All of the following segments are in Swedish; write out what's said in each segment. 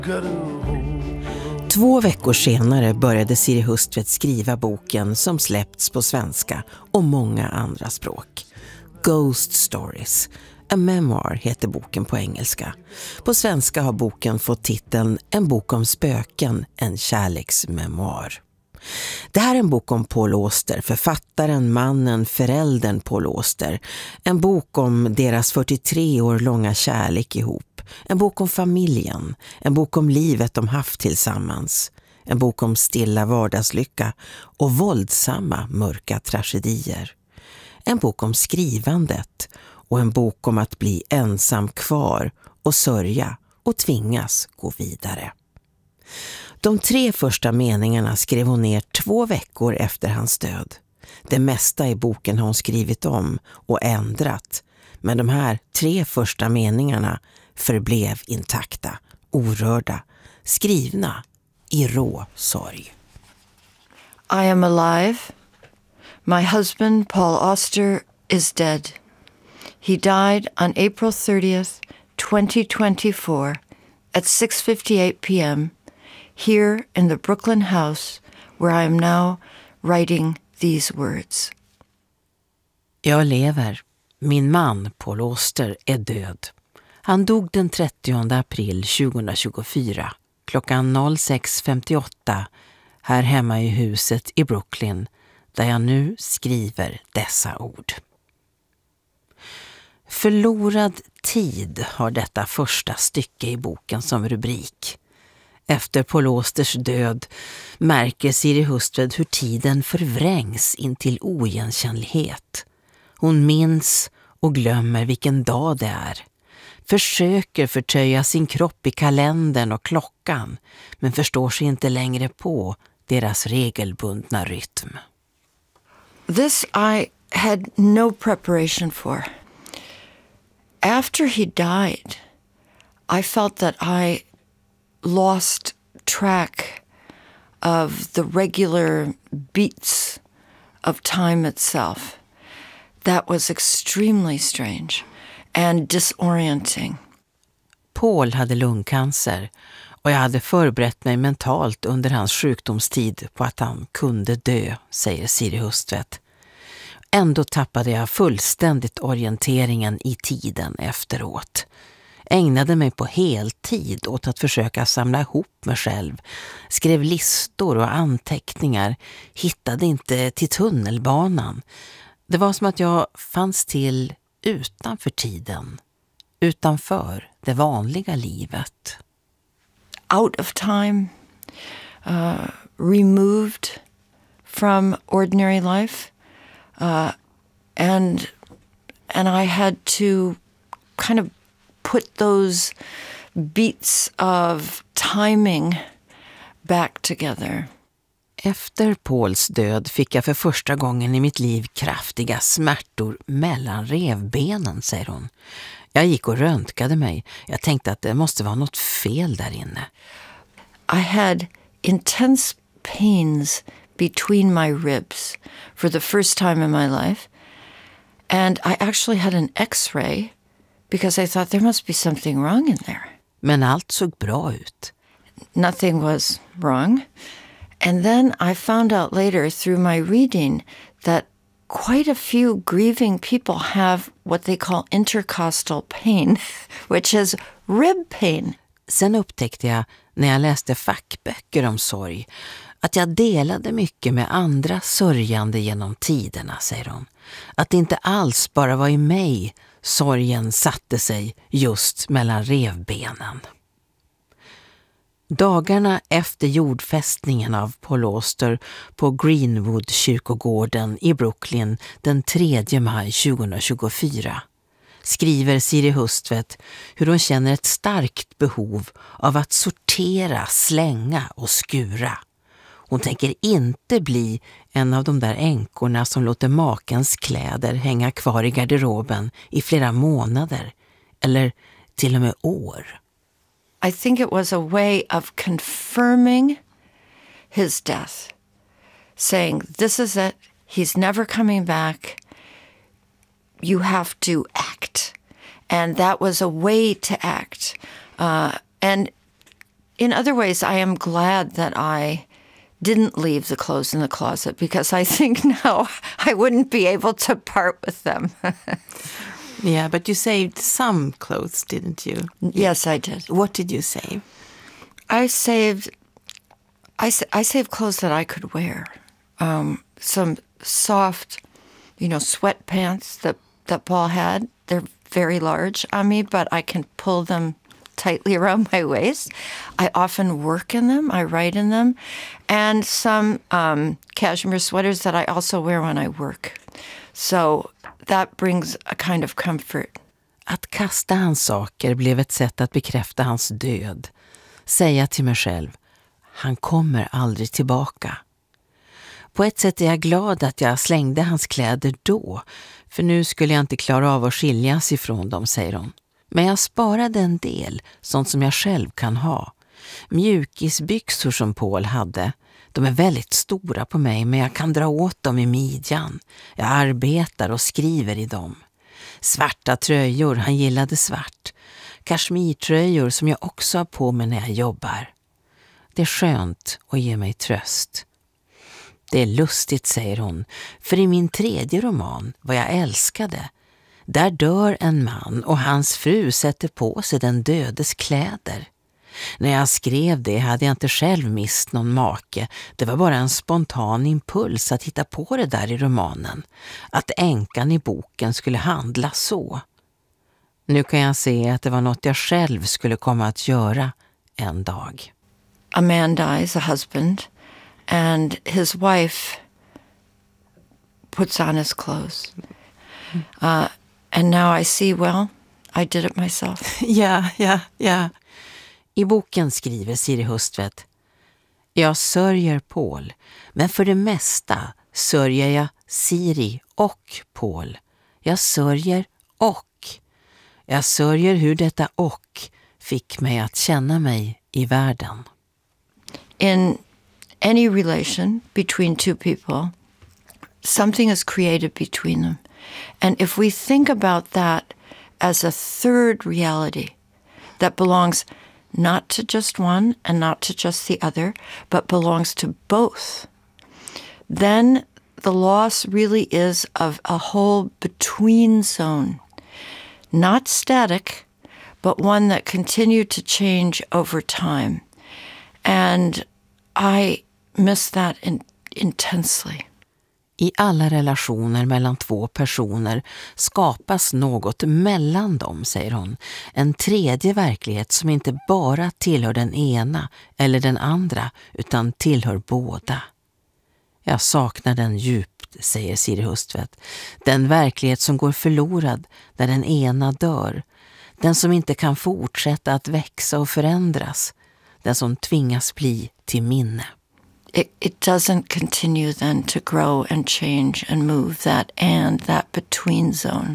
2 veckor senare började Siri Hustvedt skriva boken som släppts på svenska och många andra språk. Ghost Stories. A Memoir heter boken på engelska. På svenska har boken fått titeln En bok om spöken, en kärleksmemoar. Det här är en bok om Paul Auster, författaren, mannen, föräldern Paul Auster. En bok om deras 43 år långa kärlek ihop. En bok om familjen. En bok om livet de haft tillsammans. En bok om stilla vardagslycka och våldsamma mörka tragedier. En bok om skrivandet och en bok om att bli ensam kvar och sörja och tvingas gå vidare. De 3 första meningarna skrev hon ner 2 veckor efter hans död. Det mesta i boken har hon skrivit om och ändrat, men de här 3 första meningarna förblev intakta, orörda, skrivna i rå sorg. I am alive. My husband, Paul Auster, is dead. He died on April 30th, 2024 at 6:58 p.m. here in the Brooklyn house where I am now writing these words. Jag lever. Min man, Paul Auster, är död. Han dog den 30 april 2024 klockan 06:58 här hemma i huset i Brooklyn där jag nu skriver dessa ord. Förlorad tid har detta första stycke i boken som rubrik. Efter Paul Austers död märker Siri Hustvedt hur tiden förvrängs in till oigenkännlighet. Hon minns och glömmer vilken dag det är. Försöker förtöja sin kropp i kalendern och klockan, men förstår sig inte längre på deras regelbundna rytm. This I had no preparation for. After he died, I felt that I lost track of the regular beats of time itself. That was extremely strange and disorienting. Paul hade lungcancer och jag hade förberett mig mentalt under hans sjukdomstid på att han kunde dö, säger Siri Hustvedt. Ändå tappade jag fullständigt orienteringen i tiden efteråt. Ägnade mig på heltid åt att försöka samla ihop mig själv. Skrev listor och anteckningar. Hittade inte till tunnelbanan. Det var som att jag fanns till utanför tiden. Utanför det vanliga livet. Out of time. Removed from ordinary life. And I had to kind of put those beats of timing back together. Efter Pauls död fick jag för första gången i mitt liv kraftiga smärtor mellan revbenen, säger hon. Jag gick och röntgade mig. Jag tänkte att det måste vara något fel där inne. I had intense pains between my ribs for the first time in my life. And I actually had an x-ray because I thought there must be something wrong in there. Men allt såg bra ut. Nothing was wrong. And then I found out later through my reading that quite a few grieving people have what they call intercostal pain, which is rib pain. Sen upptäckte jag när jag läste fackböcker om sorg att jag delade mycket med andra sörjande genom tiderna, säger hon. Att det inte alls bara var i mig sorgen satte sig just mellan revbenen. Dagarna efter jordfästningen av Paul Auster på Greenwood-kyrkogården i Brooklyn den 3 maj 2024 skriver Siri Hustvedt hur hon känner ett starkt behov av att sortera, slänga och skura. Hon tänker inte bli en av de där änkorna som låter makens kläder hänga kvar i garderoben i flera månader eller till och med år. I think it was a way of confirming his death, saying, this is it, he's never coming back, you have to act. And that was a way to act. And in other ways, I am glad that I didn't leave the clothes in the closet, because I think now I wouldn't be able to part with them. Yeah, but you saved some clothes, didn't you? Yes, I did. What did you save? I saved clothes that I could wear. Some soft, sweatpants that Paul had. They're very large on me, but I can pull them tightly around my waist. I often work in them. I write in them. And some cashmere sweaters that I also wear when I work. So that brings a kind of comfort. Att kasta hans saker blev ett sätt att bekräfta hans död. Säga till mig själv, han kommer aldrig tillbaka. På ett sätt är jag glad att jag slängde hans kläder då, för nu skulle jag inte klara av att skiljas ifrån dem, säger hon. Men jag sparade en del, sånt som jag själv kan ha. Mjukisbyxor som Paul hade. De är väldigt stora på mig, men jag kan dra åt dem i midjan. Jag arbetar och skriver i dem. Svarta tröjor, han gillade svart. Kashmirtröjor som jag också har på mig när jag jobbar. Det är skönt och ger mig tröst. Det är lustigt, säger hon, för i min 3:e roman, Vad jag älskade, där dör en man och hans fru sätter på sig den dödes kläder. När jag skrev det hade jag inte själv mist någon make. Det var bara en spontan impuls att hitta på det där i romanen. Att änkan i boken skulle handla så. Nu kan jag se att det var något jag själv skulle komma att göra en dag. A man dies, a husband, and his wife puts on his clothes. And now I see, well, I did it myself. Ja. I boken skriver Siri Hustvedt: jag sörjer Paul, men för det mesta sörjer jag Siri och Paul. Jag sörjer hur detta och fick mig att känna mig i världen. In any relation between two people, something is created between them. And if we think about that as a third reality that belongs not to just one and not to just the other, but belongs to both, then the loss really is of a whole between zone, not static, but one that continued to change over time. And I miss that intensely. I alla relationer mellan två personer skapas något mellan dem, säger hon. En tredje verklighet som inte bara tillhör den ena eller den andra, utan tillhör båda. Jag saknar den djupt, säger Siri Hustvedt. Den verklighet som går förlorad när den ena dör. Den som inte kan fortsätta att växa och förändras. Den som tvingas bli till minne. It doesn't continue then to grow and change and move, that between zone.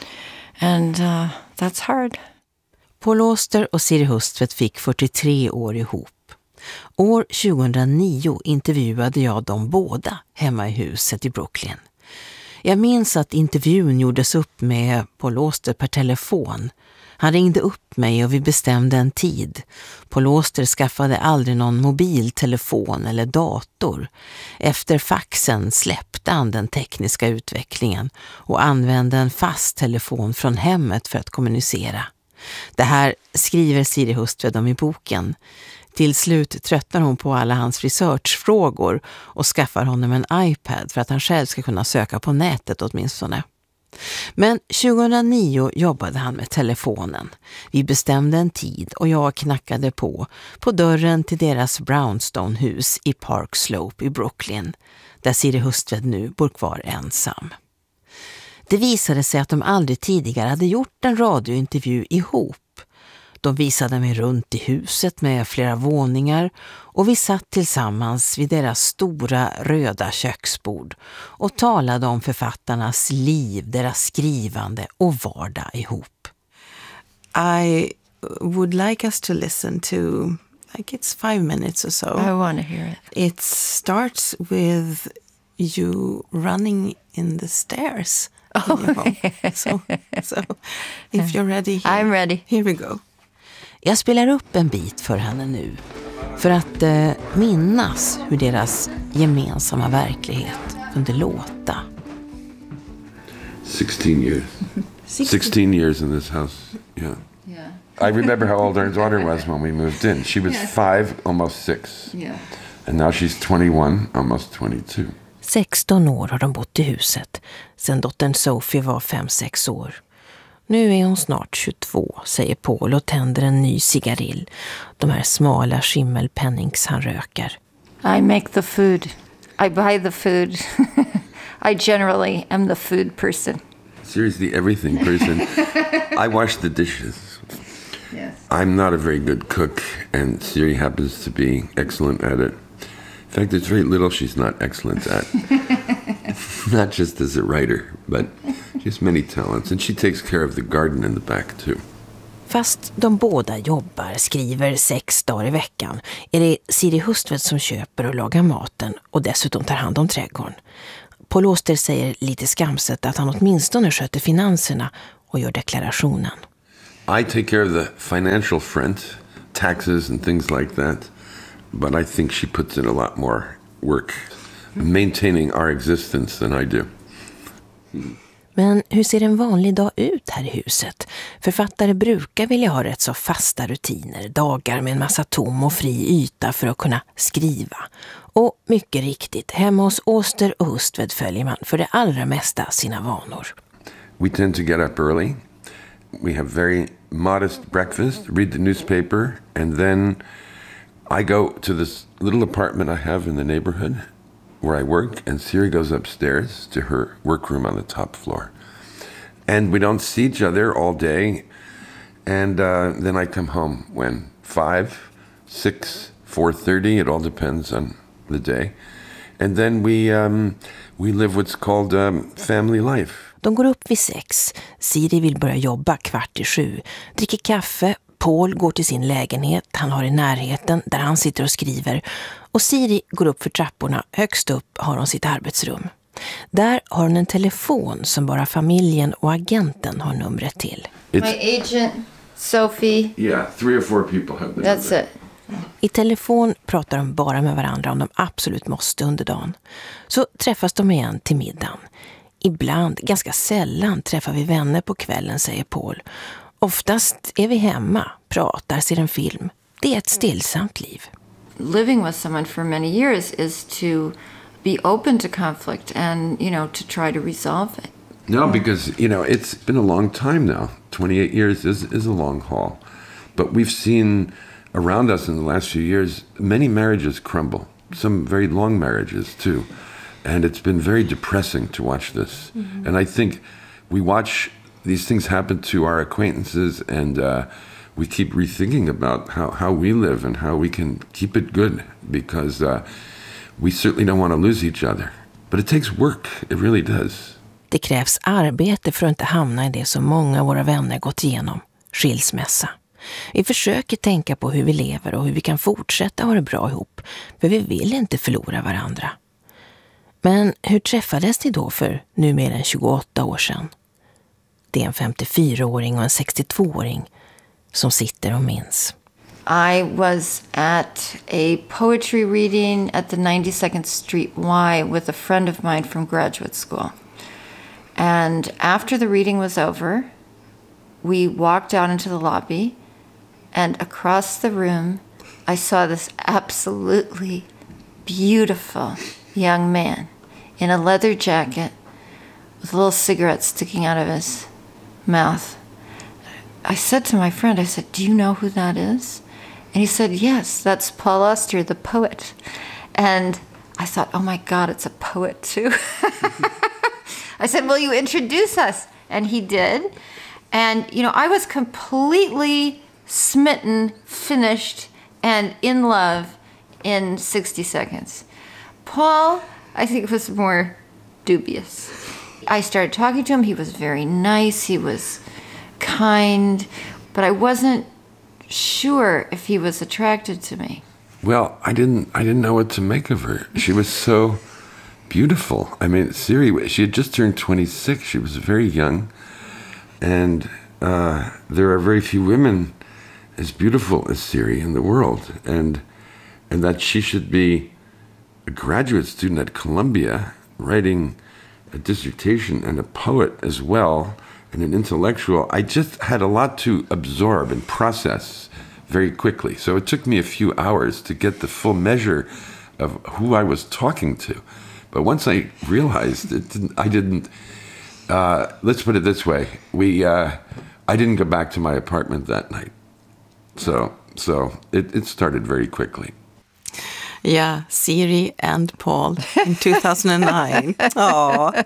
And that's hard. Paul Auster och Siri Hustvedt fick 43 år ihop. År 2009 intervjuade jag dem båda hemma i huset i Brooklyn. Jag minns att intervjun gjordes upp med Paul Auster per telefon. Han ringde upp mig och vi bestämde en tid. Paul Auster skaffade aldrig någon mobiltelefon eller dator. Efter faxen släppte han den tekniska utvecklingen och använde en fast telefon från hemmet för att kommunicera. Det här skriver Siri Hustvedt om i boken. Till slut tröttnar hon på alla hans researchfrågor och skaffar honom en iPad för att han själv ska kunna söka på nätet åtminstone. Men 2009 jobbade han med telefonen. Vi bestämde en tid och jag knackade på dörren till deras brownstone-hus i Park Slope i Brooklyn, där Siri Hustvedt nu bor kvar ensam. Det visade sig att de aldrig tidigare hade gjort en radiointervju ihop. De visade mig runt i huset med flera våningar och vi satt tillsammans vid deras stora röda köksbord och talade om författarnas liv, deras skrivande och vardag ihop. I would like us to listen to, like it's 5 minutes or so. I want to hear it. It starts with you running in the stairs. So if you're ready here, I'm ready. Here we go. Jag spelar upp en bit för henne nu. För att minnas hur deras gemensamma verklighet kunde låta. 16 years. 16 years in this house. Yeah. I remember how old our daughter was when we moved in. She was 5, almost 6. Yeah. And now she's 21, almost 22. 16 år har de bott i huset, sedan dottern Sophie var 5-6 år. Nu är hon snart 22, säger Paul och tänder en ny cigarill. De här smala skimmelpennings han röker. I make the food. I buy the food. I generally am the food person. Seriously, everything person. I wash the dishes. Yes. I'm not a very good cook, and Siri happens to be excellent at it. In fact, there's very little she's not excellent at. Not just as a writer, but she has many talents. And she takes care of the garden in the back, too. Fast de båda jobbar, skriver 6 dagar i veckan, är det Siri Hustvedt som köper och lagar maten och dessutom tar hand om trädgården. Paul Auster säger lite skamset att han åtminstone sköter finanserna och gör deklarationen. I take care of the financial front, taxes and things like that. But I think she puts in a lot more work maintaining our existence than I do. Men hur ser en vanlig dag ut här i huset? Författare brukar vilja ha rätt så fasta rutiner, dagar med en massa tom och fri yta för att kunna skriva. Och mycket riktigt, hemma hos Auster och Hustvedt följer man för det allra mesta sina vanor. We tend to get up early. We have very modest breakfast, read the newspaper, and then I go to this little apartment I have in the neighborhood where I work, and Siri goes upstairs to her workroom on the top floor. And we don't see each other all day, and then I come home when 5, 6, 4:30, it all depends on the day. And then we live what's called family life. De går upp vid 6. Siri vill börja jobba 6:15, dricker kaffe. Paul går till sin lägenhet han har i närheten där han sitter och skriver. Och Siri går upp för trapporna. Högst upp har hon sitt arbetsrum. Där har hon en telefon som bara familjen och agenten har numret till. My agent, Sophie. Yeah, 3 or 4 people have the That's number. it. I telefon pratar de bara med varandra om de absolut måste under dagen. Så träffas de igen till middagen. Ibland, ganska sällan, träffar vi vänner på kvällen, säger Paul. Oftast är vi hemma, pratar, ser en film. Det är ett stillsamt liv. Living with someone for many years is to be open to conflict and, to try to resolve it. No, because, it's been a long time now. 28 years is a long haul. But we've seen around us in the last few years, many marriages crumble. Some very long marriages, too. And it's been very depressing to watch this. Mm-hmm. And I think we watch these things happen to our acquaintances, and we keep rethinking about how we live and how we can keep it good, because we certainly don't want to lose each other. But it takes work. It really does. Det krävs arbete för att inte hamna i det som många av våra vänner gått igenom. Skilsmässa. Vi försöker tänka på hur vi lever och hur vi kan fortsätta ha det bra ihop. För vi vill inte förlora varandra. Men hur träffades ni då för nu mer än 28 år sedan? Det är en 54-åring och en 62-åring som sitter och minns. I was at a poetry reading at the 92nd Street Y with a friend of mine from graduate school. And after the reading was over, we walked out into the lobby, and across the room, I saw this absolutely beautiful young man in a leather jacket with a little cigarette sticking out of his mouth. I said to my friend, I said, "Do you know who that is?" And he said, "Yes, that's Paul Auster, the poet." And I thought, oh my God, it's a poet too. I said, will you introduce us? And he did. And, I was completely smitten, finished, and in love in 60 seconds. Paul, I think, was more dubious. I started talking to him. He was very nice. He was kind. But I wasn't sure if he was attracted to me. Well, I didn't know what to make of her. She was so beautiful. I mean, Siri, she had just turned 26. She was very young. And there are very few women as beautiful as Siri in the world, and that she should be a graduate student at Columbia, writing a dissertation and a poet as well, and an intellectual. I just had a lot to absorb and process very quickly. So it took me a few hours to get the full measure of who I was talking to. But once I realized let's put it this way. I didn't go back to my apartment that night. So it started very quickly. Yeah, Siri and Paul in 2009. Ja.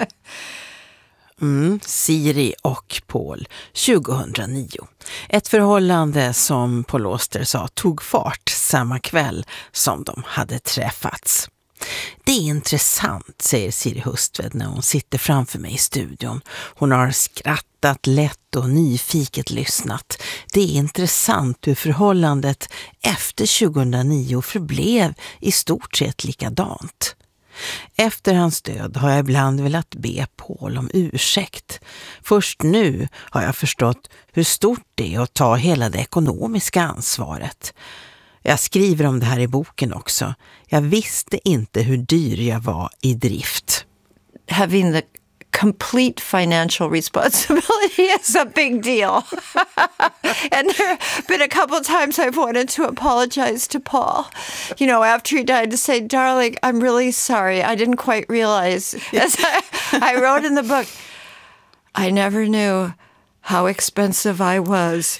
Siri och Paul 2009. Ett förhållande som Paul Auster sa tog fart samma kväll som de hade träffats. Det är intressant, säger Siri Hustved när hon sitter framför mig i studion. Hon har skrattat lätt och nyfiket lyssnat. Det är intressant hur förhållandet efter 2009 förblev i stort sett likadant. Efter hans död har jag ibland velat be Paul om ursäkt. Först nu har jag förstått hur stort det är att ta hela det ekonomiska ansvaret. Jag skriver om det här i boken också. Jag visste inte hur dyr jag var i drift. Having the complete financial responsibility is a big deal. And there have been a couple of times I've wanted to apologize to Paul, after he died, to say, darling, I'm really sorry. I didn't quite realize, as I wrote in the book, I never knew how expensive I was.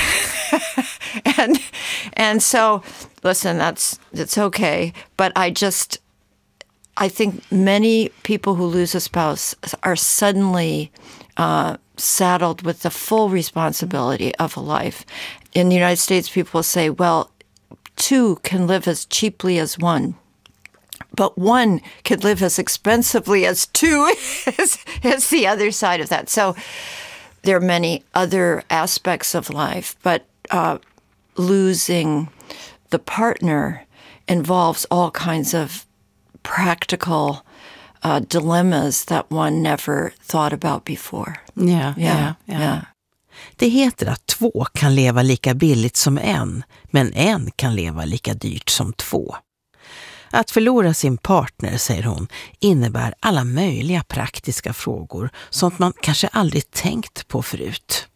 And so, listen, that's okay. But I think many people who lose a spouse are suddenly saddled with the full responsibility of a life. In the United States, people say, well, two can live as cheaply as one. But one can live as expensively as two is the other side of that. So there are many other aspects of life, but losing the partner involves all kinds of practical dilemmas that one never thought about before. Ja. Det heter att två kan leva lika billigt som en, men en kan leva lika dyrt som två. Att förlora sin partner, säger hon, innebär alla möjliga praktiska frågor, sånt man kanske aldrig tänkt på förut.